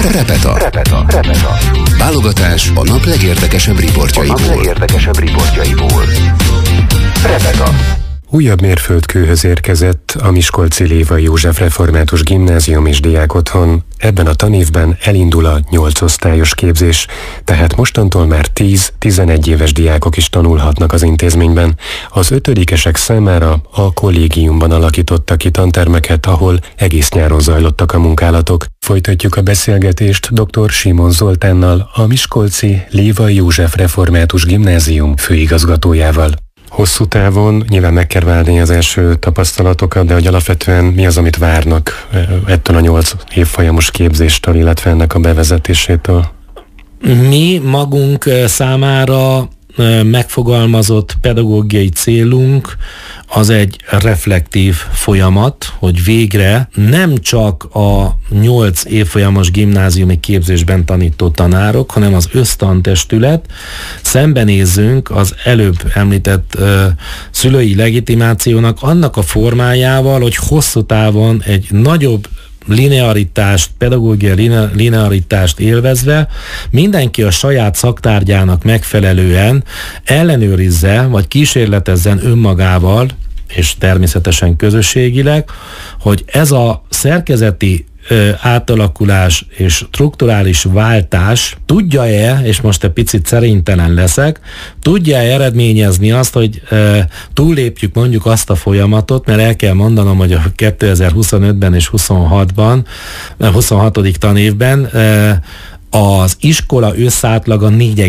Repeta. Válogatás a nap legérdekesebb riportjaiból. Repeta. Újabb mérföldkőhöz érkezett a miskolci Lévai József Református Gimnázium és Diákotthon. Ebben a tanévben elindul a 8 osztályos képzés, tehát mostantól már 10-11 éves diákok is tanulhatnak az intézményben. Az 5-esek számára a kollégiumban alakítottak ki tantermeket, ahol egész nyáron zajlottak a munkálatok. Folytatjuk a beszélgetést dr. Simon Zoltánnal, a miskolci Lévai József Református Gimnázium főigazgatójával. Hosszú távon nyilván meg kell várni az első tapasztalatokat, de hogy alapvetően mi az, amit várnak ettől a 8 évfolyamos képzéstől, illetve ennek a bevezetésétől? Mi magunk számára megfogalmazott pedagógiai célunk az egy reflektív folyamat, hogy végre nem csak a 8 évfolyamos gimnáziumi képzésben tanító tanárok, hanem az össztantestület szembenézzünk az előbb említett szülői legitimációnak annak a formájával, hogy hosszú távon egy nagyobb linearitást, pedagógiai linearitást élvezve mindenki a saját szaktárgyának megfelelően ellenőrizze, vagy kísérletezzen önmagával, és természetesen közösségileg, hogy ez a szerkezeti átalakulás és strukturális váltás tudja-e, és most egy picit szerénytelen leszek, tudja-e eredményezni azt, hogy túllépjük mondjuk azt a folyamatot, mert el kell mondanom, hogy a 2025-ben és 26-ban, 26. tanévben az iskola összátlaga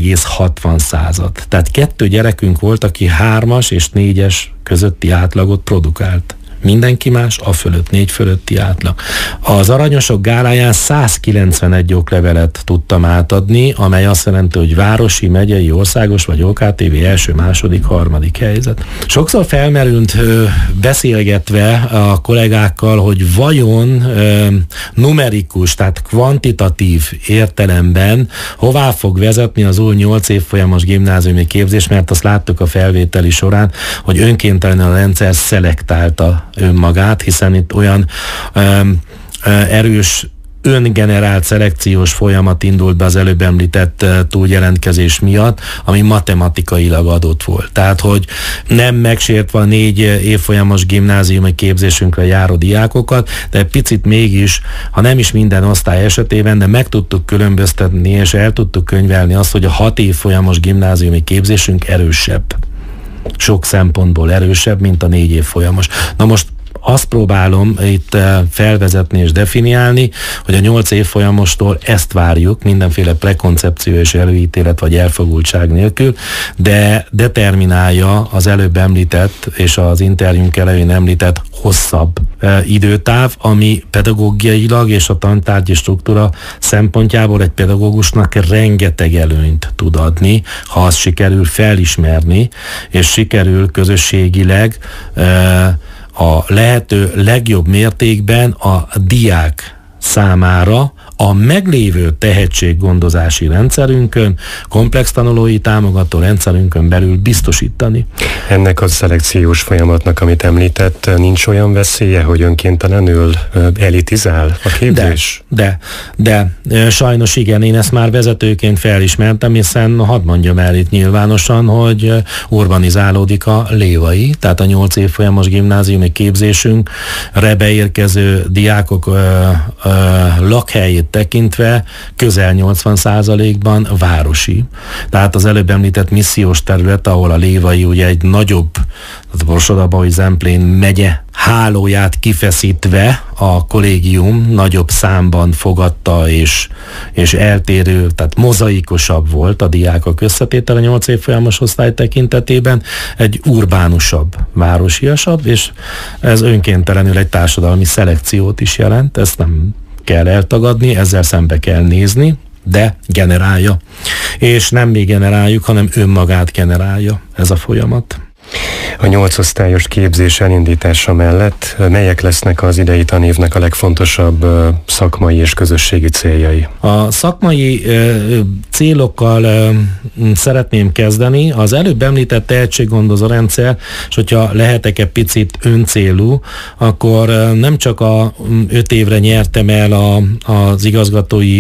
4,60. Tehát 2 gyerekünk volt, aki 3-as és 4-es közötti átlagot produkált. Mindenki más a fölött, 4 fölötti átlag. Az Aranyosok gáláján 191 oklevelet tudtam átadni, amely azt jelenti, hogy városi, megyei, országos vagy OKTV első, második, harmadik helyzet. Sokszor felmerült beszélgetve a kollégákkal, hogy vajon numerikus, tehát kvantitatív értelemben hová fog vezetni az új 8 évfolyamos gimnáziumi képzés, mert azt láttuk a felvételi során, hogy önkéntelenül a rendszer szelektálta önmagát, hiszen itt olyan erős öngenerált szelekciós folyamat indult be az előbb említett túljelentkezés miatt, ami matematikailag adott volt. Tehát, hogy nem megsértve a 4 évfolyamos gimnáziumi képzésünkre járó diákokat, de picit mégis, ha nem is minden osztály esetében, de meg tudtuk különböztetni, és el tudtuk könyvelni azt, hogy a 6 évfolyamos gimnáziumi képzésünk erősebb. Sok szempontból erősebb, mint a 4 évfolyamos. Na most azt próbálom itt felvezetni és definiálni, hogy a 8 évfolyamostól ezt várjuk, mindenféle prekoncepció és előítélet vagy elfogultság nélkül, de determinálja az előbb említett és az interjúnk elején említett hosszabb időtáv, ami pedagógiailag és a tantárgyi struktúra szempontjából egy pedagógusnak rengeteg előnyt tud adni, ha azt sikerül felismerni, és sikerül közösségileg a lehető legjobb mértékben a diák számára a meglévő tehetséggondozási rendszerünkön, komplex tanulói támogató rendszerünkön belül biztosítani. Ennek a szelekciós folyamatnak, amit említett, nincs olyan veszélye, hogy önkéntelenül elitizál a képzés? De sajnos igen, én ezt már vezetőként felismertem, hiszen hadd mondjam el itt nyilvánosan, hogy urbanizálódik a Lévai, tehát a 8 évfolyamos gimnáziumi képzésünkre beérkező diákok lakhelyét tekintve közel 80%-ban városi. Tehát az előbb említett missziós terület, ahol a Lévai ugye egy nagyobb, tehát Borsod-Abaúj-Zemplén megye hálóját kifeszítve a kollégium nagyobb számban fogadta és eltérő, tehát mozaikosabb volt a diákok összetétele 8 évfolyamos osztály tekintetében, egy urbánusabb, városiasabb, és ez önkéntelenül egy társadalmi szelekciót is jelent, ezt nem kell eltagadni, ezzel szembe kell nézni, de generálja. És nem mi generáljuk, hanem önmagát generálja ez a folyamat. A 8 osztályos képzés elindítása mellett melyek lesznek az idei tanévnek a legfontosabb szakmai és közösségi céljai? A szakmai célokkal szeretném kezdeni. Az előbb említett tehetséggondozó rendszer, és hogyha lehetek egy picit öncélú, akkor nem csak a 5 évre nyertem el az igazgatói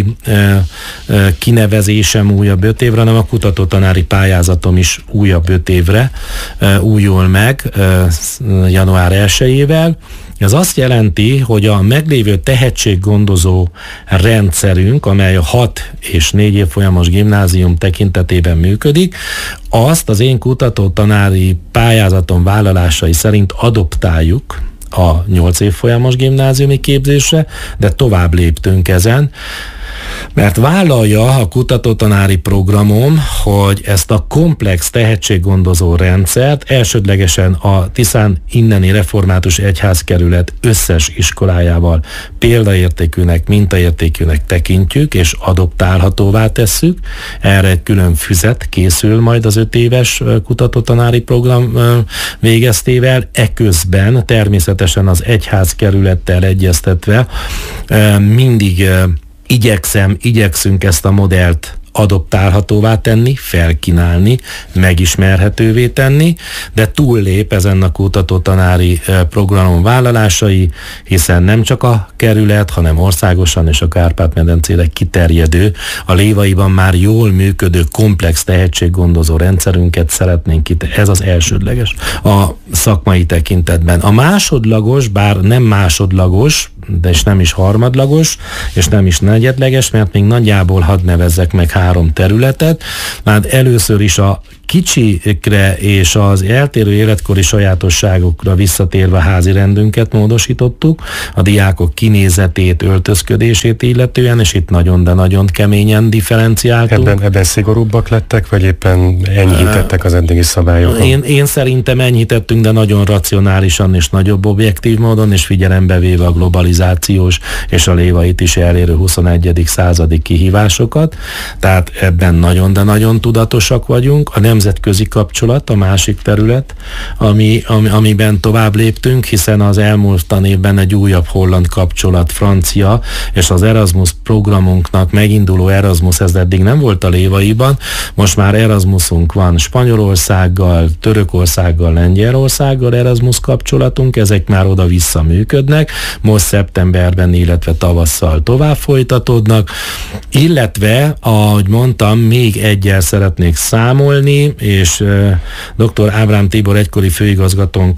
kinevezésem újabb 5 évre, hanem a kutatótanári pályázatom is újabb 5 évre újul meg január 1-ével. Ez azt jelenti, hogy a meglévő tehetséggondozó rendszerünk, amely a 6 és 4 évfolyamos gimnázium tekintetében működik, azt az én kutatótanári pályázatom vállalásai szerint adoptáljuk a 8 évfolyamos gimnáziumi képzésre, de tovább léptünk ezen, mert vállalja a kutatótanári programom, hogy ezt a komplex tehetséggondozó rendszert elsődlegesen a Tiszán inneni református egyházkerület összes iskolájával példaértékűnek, mintaértékűnek tekintjük, és adoptálhatóvá tesszük. Erre egy külön füzet készül majd az 5 éves kutatótanári program végeztével. Eközben természetesen az egyházkerülettel egyeztetve mindig igyekszünk ezt a modellt adoptálhatóvá tenni, felkínálni, megismerhetővé tenni, de túllép ezen a kutatótanári programon vállalásai, hiszen nem csak a kerület, hanem országosan és a Kárpát-medencére kiterjedő, a Lévaiban már jól működő komplex tehetséggondozó rendszerünket szeretnénk ez az elsődleges a szakmai tekintetben. A másodlagos, bár nem másodlagos, de és nem is harmadlagos, és nem is negyedleges, mert még nagyjából hadd nevezzek meg 3 területet. Már először is a kicsikre és az eltérő életkori sajátosságokra visszatérve házi rendünket módosítottuk, a diákok kinézetét, öltözködését illetően, és itt nagyon, de nagyon keményen differenciáltunk. Ebben szigorúbbak lettek, vagy éppen enyhítettek az eddigi szabályokon? Én szerintem enyhítettünk, de nagyon racionálisan és nagyobb objektív módon, és figyelembe véve a globalizációs és a Lévait is elérő 21. századi kihívásokat. Tehát ebben nagyon, de nagyon tudatosak vagyunk. A nemzetközi kapcsolat a másik terület, amiben tovább léptünk, hiszen az elmúlt tanévben egy újabb holland kapcsolat, francia, és az Erasmus programunknak meginduló Erasmus, ez eddig nem volt a Lévaiban, most már Erasmusunk van Spanyolországgal, Törökországgal, Lengyelországgal Erasmus kapcsolatunk, ezek már oda-vissza működnek, most szeptemberben, illetve tavasszal tovább folytatódnak, illetve, ahogy mondtam, még egyel szeretnék számolni, és dr. Ábrám Tibor egykori főigazgatónk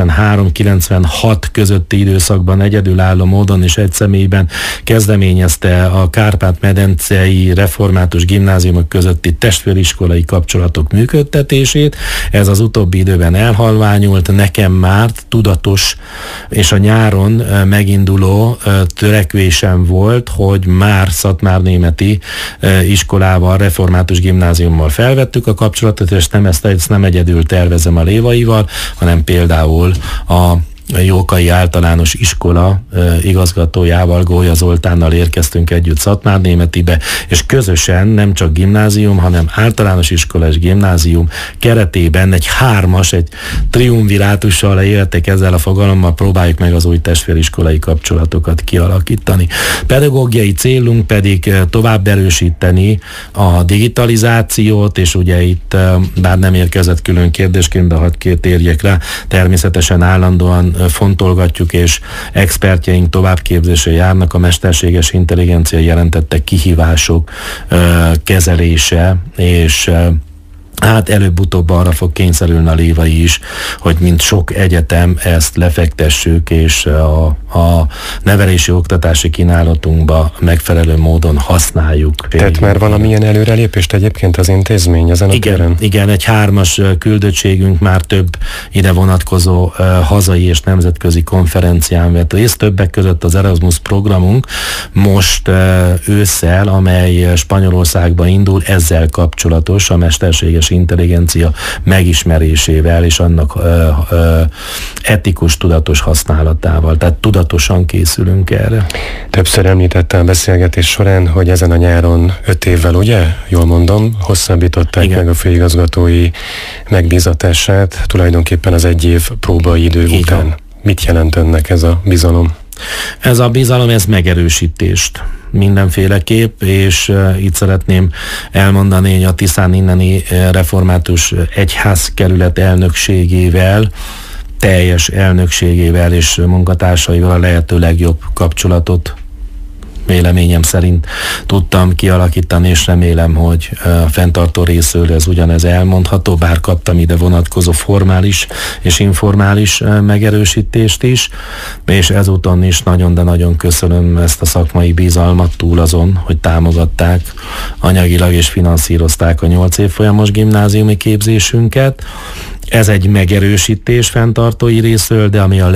93-96 közötti időszakban egyedülálló módon és egy személyben kezdeményezte a Kárpát-medencei református gimnáziumok közötti testvériskolai kapcsolatok működtetését. Ez az utóbbi időben elhalványult, nekem már tudatos és a nyáron meginduló törekvésem volt, hogy már Szatmárnémeti iskolával, református gimnáziummal felvettük a kapcsolatot, és ezt nem egyedül tervezem a Lévaival, hanem például a Jókai Általános Iskola igazgatójával, Gólya Zoltánnal érkeztünk együtt Szatmárnémetibe, és közösen nem csak gimnázium, hanem általános iskola és gimnázium keretében egy triumvirátussal éltek ezzel a fogalommal, próbáljuk meg az új testvériskolai kapcsolatokat kialakítani. Pedagógiai célunk pedig tovább erősíteni a digitalizációt, és ugye itt bár nem érkezett külön kérdésként, de hadd térjek rá, természetesen állandóan fontolgatjuk, és expertjeink továbbképzésre járnak, a mesterséges intelligencia jelentette kihívások kezelése, és hát előbb-utóbb arra fog kényszerülni a Lévai is, hogy mint sok egyetem ezt lefektessük, és a nevelési oktatási kínálatunkba megfelelő módon használjuk. Tehát már valamilyen előrelépést egyébként az intézmény ezen a téren? Igen, egy 3-as küldöttségünk már több ide vonatkozó hazai és nemzetközi konferencián vett részt, többek között az Erasmus programunk most ősszel, amely Spanyolországban indul, ezzel kapcsolatos, a mesterséges mesterséges intelligencia megismerésével és annak etikus, tudatos használatával. Tehát tudatosan készülünk erre. Többször említette a beszélgetés során, hogy ezen a nyáron 5 évvel, ugye? Jól mondom, hosszabbították Igen. meg a főigazgatói megbízatását, tulajdonképpen az 1 év próbaidő után. van. Mit jelent önnek ez a bizalom? Ez a bizalom, ez megerősítést mindenféleképp, és itt szeretném elmondani, hogy a Tiszán inneni református egyházkerület elnökségével, teljes elnökségével és munkatársaival a lehető legjobb kapcsolatot véleményem szerint tudtam kialakítani, és remélem, hogy a fenntartó részről ez ugyanez elmondható, bár kaptam ide vonatkozó formális és informális megerősítést is, és ezúton is nagyon, de nagyon köszönöm ezt a szakmai bizalmat túl azon, hogy támogatták anyagilag és finanszírozták a 8 évfolyamos gimnáziumi képzésünket. Ez egy megerősítés fenntartói részről, de ami a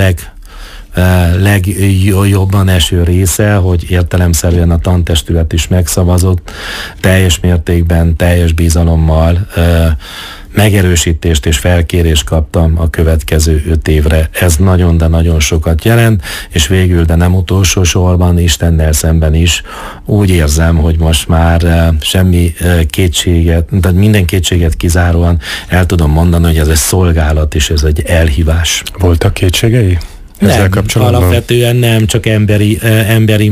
legjobban eső része, hogy értelemszerűen a tantestület is megszavazott, teljes mértékben, teljes bizalommal megerősítést és felkérést kaptam a következő 5 évre. Ez nagyon, de nagyon sokat jelent, és végül, de nem utolsó sorban, Istennel szemben is úgy érzem, hogy most már semmi kétséget, tehát minden kétséget kizáróan el tudom mondani, hogy ez egy szolgálat, és ez egy elhívás. Voltak kétségei? Nem, alapvetően nem, csak emberi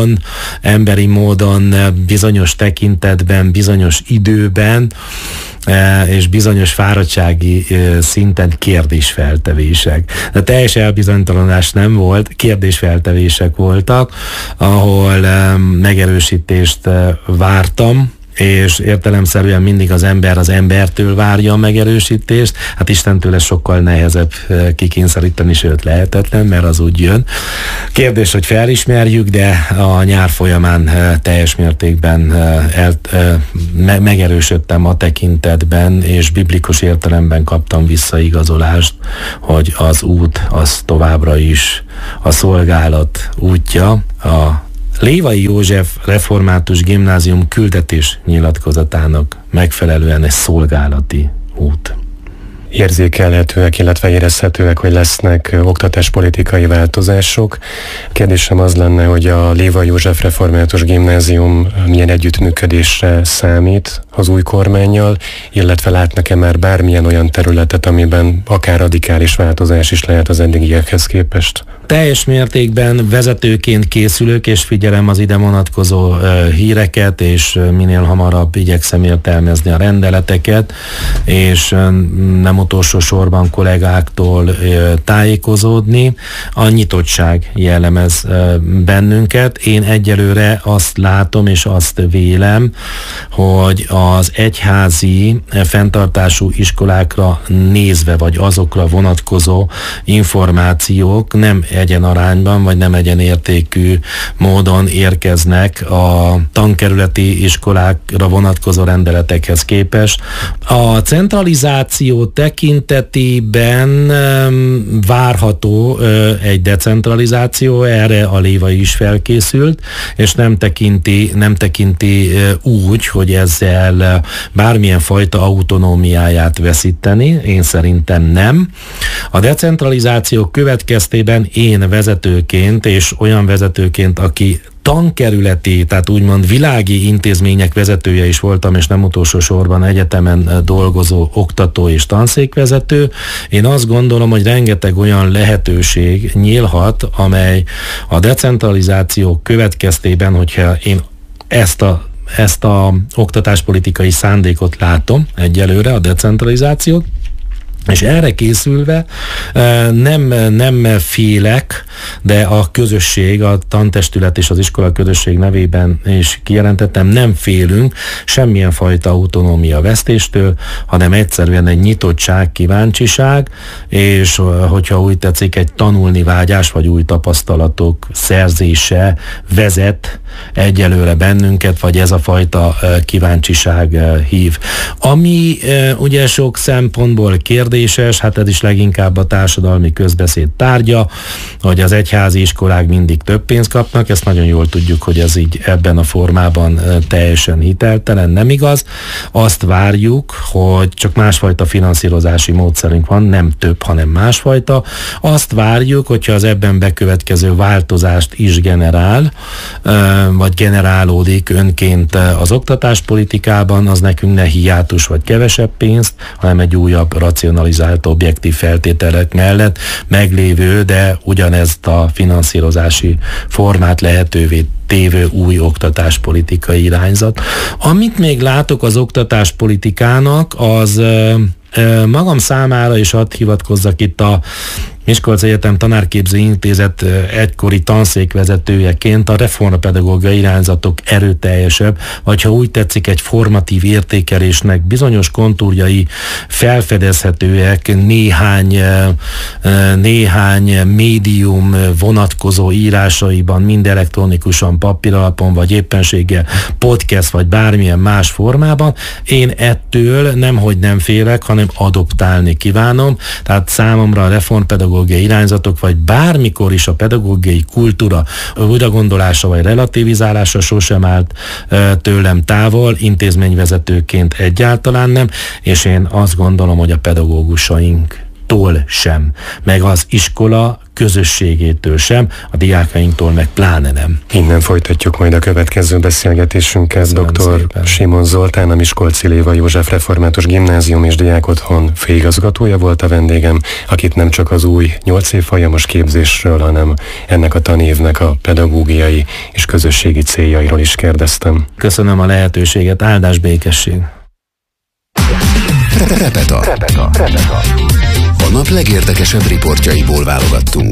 módon bizonyos tekintetben, bizonyos időben és bizonyos fáradtsági szinten kérdésfeltevések. De teljes elbizonytalanodás nem volt, kérdésfeltevések voltak, ahol megerősítést vártam, és értelemszerűen mindig az ember az embertől várja a megerősítést, hát Istentől ez sokkal nehezebb kikényszeríteni, sőt lehetetlen, mert az úgy jön. Kérdés, hogy felismerjük, de a nyár folyamán teljes mértékben megerősödtem a tekintetben, és biblikus értelemben kaptam visszaigazolást, hogy az út az továbbra is a szolgálat útja, a Lévai József Református Gimnázium küldetés nyilatkozatának megfelelően egy szolgálati út. Érzékelhetőek, illetve érezhetőek, hogy lesznek oktatáspolitikai változások. Kérdésem az lenne, hogy a Lévai József Református Gimnázium milyen együttműködésre számít az új kormánnyal, illetve látnak-e már bármilyen olyan területet, amiben akár radikális változás is lehet az eddigiekhez képest? Teljes mértékben vezetőként készülök, és figyelem az ide vonatkozó híreket, és minél hamarabb igyekszem értelmezni a rendeleteket, és nem utolsó sorban kollégáktól tájékozódni. A nyitottság jellemez bennünket. Én egyelőre azt látom, és azt vélem, hogy az egyházi fenntartású iskolákra nézve, vagy azokra vonatkozó információk nem egyenarányban, vagy nem egyenértékű módon érkeznek a tankerületi iskolákra vonatkozó rendeletekhez képest. A centralizáció tekintetében várható egy decentralizáció, erre a Lévai is felkészült, és nem tekinti úgy, hogy ezzel bármilyen fajta autonómiáját veszíteni. Én szerintem nem. A decentralizáció következtében én vezetőként, és olyan vezetőként, aki tankerületi, tehát úgymond világi intézmények vezetője is voltam, és nem utolsó sorban egyetemen dolgozó oktató és tanszékvezető. Én azt gondolom, hogy rengeteg olyan lehetőség nyílhat, amely a decentralizáció következtében, hogyha én ezt a oktatáspolitikai szándékot látom egyelőre, a decentralizációt, és erre készülve nem félek, de a közösség, a tantestület és az iskola közösség nevében is kijelentettem, nem félünk semmilyen fajta autonómia vesztéstől, hanem egyszerűen egy nyitottság, kíváncsiság, és hogyha úgy tetszik, egy tanulni vágyás, vagy új tapasztalatok szerzése vezet egyelőre bennünket, vagy ez a fajta kíváncsiság hív. Ami ugye sok szempontból kérdés, kérdéses, hát ez is leginkább a társadalmi közbeszéd tárgya, hogy az egyházi iskolák mindig több pénzt kapnak, ezt nagyon jól tudjuk, hogy ez így ebben a formában teljesen hiteltelen, nem igaz. Azt várjuk, hogy csak másfajta finanszírozási módszerünk van, nem több, hanem másfajta. Azt várjuk, hogyha az ebben bekövetkező változást is generál, vagy generálódik önként az oktatáspolitikában, az nekünk ne hiátus vagy kevesebb pénzt, hanem egy újabb racionalizált objektív feltételek mellett meglévő, de ugyanezt a finanszírozási formát lehetővé tévő új oktatáspolitikai irányzat. Amit még látok az oktatáspolitikának, az magam számára is hadd hivatkozzak itt a Miskolc Egyetem Tanárképző Intézet egykori tanszékvezetőjeként a reformpedagógiai irányzatok erőteljesebb, vagy ha úgy tetszik, egy formatív értékelésnek bizonyos kontúrjai felfedezhetőek néhány médium vonatkozó írásaiban, mind elektronikusan, papíralapon, vagy éppenséggel podcast, vagy bármilyen más formában. Én ettől nemhogy nem félek, hanem adoptálni kívánom. Tehát számomra a reformpedagógiai irányzatok, vagy bármikor is a pedagógiai kultúra újragondolása vagy relativizálása sosem állt tőlem távol, intézményvezetőként egyáltalán nem, és én azt gondolom, hogy a pedagógusainktól sem, meg az iskola közösségétől sem, a diákainktól meg pláne nem. Innen folytatjuk majd a következő beszélgetésünket. Dr. Simon Zoltán, a Miskolci Lévai József Református Gimnázium és Diákotthon főigazgatója volt a vendégem, akit nem csak az új 8 év folyamos képzésről, hanem ennek a tanévnek a pedagógiai és közösségi céljairól is kérdeztem. Köszönöm a lehetőséget, áldás, békesség! Repeta. A nap legérdekesebb riportjaiból válogattunk.